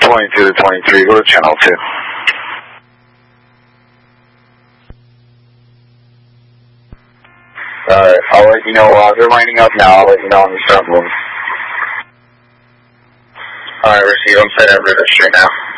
22 to 23, go to channel 2. Alright, I'll let you know while they're lining up now. I'll let you know when we start moving. Alright, receive. I'm setting up straight now.